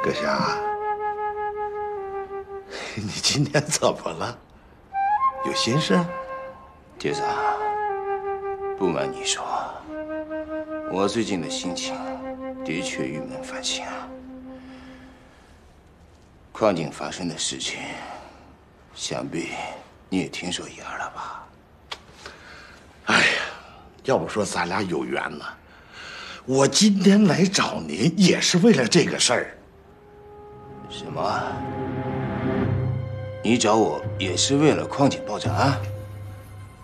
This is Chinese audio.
阁下，你今天怎么了？有心事？ 铁子，不瞒你说，我最近的心情的确郁闷烦心啊。矿井发生的事情，想必你也听说一二了吧？ 哎呀，要不说咱俩有缘呢，我今天来找您也是为了这个事儿。 什么？你找我也是为了矿井爆炸案？